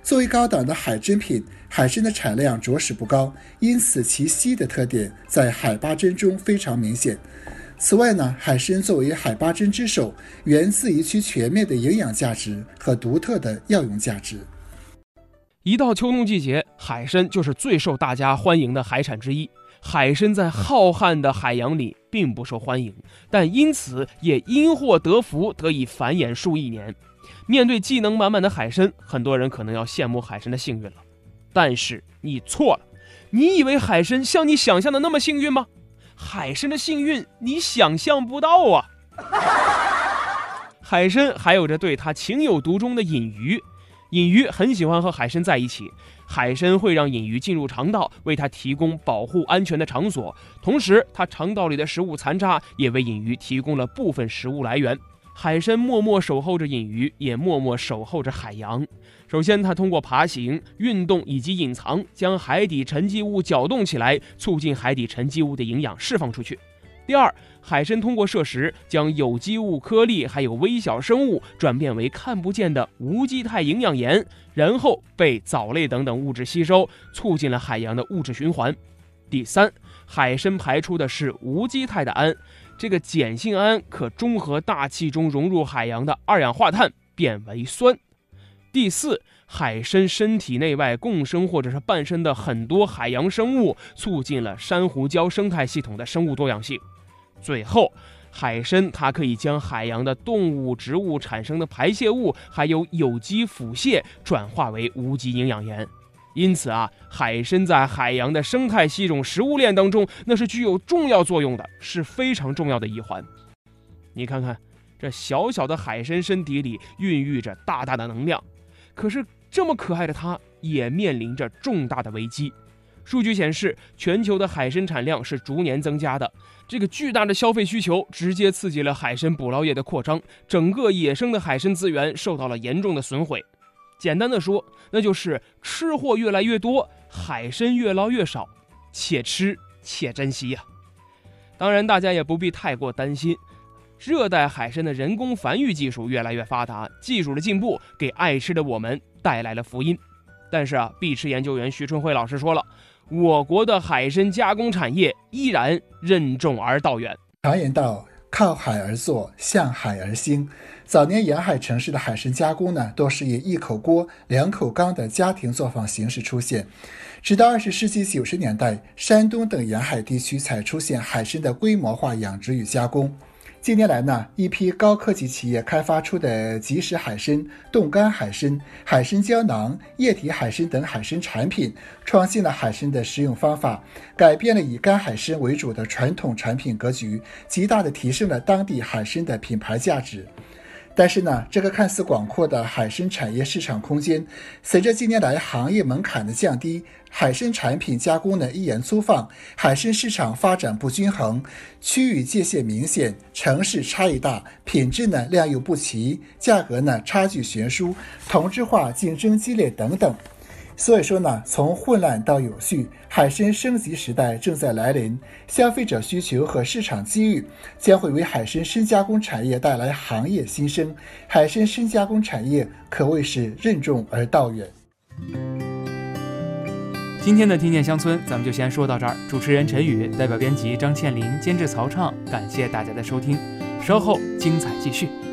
作为高档的海珍品，海参的产量着实不高，因此其稀的特点在海八珍中非常明显。此外呢，海参作为海八珍之首，源自于其全面的营养价值和独特的药用价值。 一到秋冬季节，海参就是最受大家欢迎的海产之一。海参在浩瀚的海洋里并不受欢迎，但因此也因祸得福，得以繁衍数亿年。面对技能满满的海参，很多人可能要羡慕海参的幸运了。但是你错了，你以为海参像你想象的那么幸运吗？海参的幸运你想象不到啊！海参还有着对它情有独钟的隐鱼，隐鱼很喜欢和海参在一起，海参会让隐鱼进入肠道，为它提供保护安全的场所，同时它肠道里的食物残渣也为隐鱼提供了部分食物来源。海参默默守候着隐鱼，也默默守候着海洋。首先，它通过爬行、运动以及隐藏，将海底沉积物搅动起来，促进海底沉积物的营养释放出去。第二，海参通过摄食，将有机物颗粒还有微小生物转变为看不见的无机态营养盐，然后被藻类等等物质吸收，促进了海洋的物质循环。第三，海参排出的是无机态的氨，这个碱性氨可中和大气中融入海洋的二氧化碳，变为酸。第四，海参身体内外共生或者是伴生的很多海洋生物，促进了珊瑚礁生态系统的生物多样性。最后，海参它可以将海洋的动物、植物产生的排泄物，还有有机腐屑转化为无机营养盐。因此啊，海参在海洋的生态系统食物链当中，那是具有重要作用的，是非常重要的一环。你看看，这小小的海参身体里孕育着大大的能量，可是这么可爱的它，也面临着重大的危机。数据显示，全球的海参产量是逐年增加的，这个巨大的消费需求直接刺激了海参捕捞业的扩张，整个野生的海参资源受到了严重的损毁。简单的说，那就是吃货越来越多，海参越捞越少，且吃且珍惜呀。当然，大家也不必太过担心，热带海参的人工繁育技术越来越发达，技术的进步给爱吃的我们带来了福音。但是碧池研究员徐春辉老师说了，我国的海参加工产业依然任重而道远。 常言道，靠海而坐，向海而兴。早年沿海城市的海参加工呢，多是以一口锅、两口缸的家庭作坊形式出现。直到20世纪90年代，山东等沿海地区才出现海参的规模化养殖与加工。近年来呢，一批高科技企业开发出的即食海参、冻干海参、海参胶囊、液体海参等海参产品，创新了海参的食用方法，改变了以干海参为主的传统产品格局，极大地提升了当地海参的品牌价值。但是呢，这个看似广阔的海参产业市场空间，随着近年来行业门槛的降低，海参产品加工呢一言粗放，海参市场发展不均衡，区域界限明显，城市差异大，品质呢良莠不齐，价格呢差距悬殊，同质化竞争激烈等等。所以说呢，从混乱到有序，海参升级时代正在来临，消费者需求和市场机遇将会为海参深加工产业带来行业新生，海参深加工产业可谓是任重而道远。 今天的听见乡村咱们就先说到这儿，主持人陈宇，代表编辑张倩玲，监制曹畅，感谢大家的收听，稍后精彩继续。